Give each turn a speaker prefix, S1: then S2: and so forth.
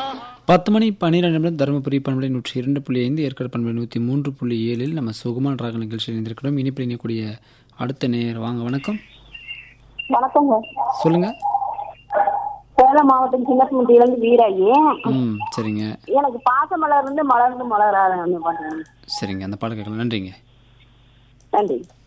S1: 10 மணி 12 நிமிடம் தருமபுரி பண்பலை 102.5 ஏற்காடு பண்பலை 103.7 நம்ம சுகுமான் ராக நிகழ்ச்சியில் இருந்திருக்கிறோம். இனிப்பு இணையக்கூடிய அடுத்த நேர் வாங்க. வணக்கம்.
S2: வணக்கங்க.
S1: சொல்லுங்க.
S2: சேலம் மாவட்டம் சின்னப்பமுட்டியிலிருந்து வீராயி.
S1: சரிங்க.
S2: எனக்கு பாசமலர் இருந்து மலர்ந்து மலராத அந்த பாட்டு.
S1: சரிங்க, அந்த பாடம் கேட்கலாம். நன்றிங்க.
S2: நன்றி.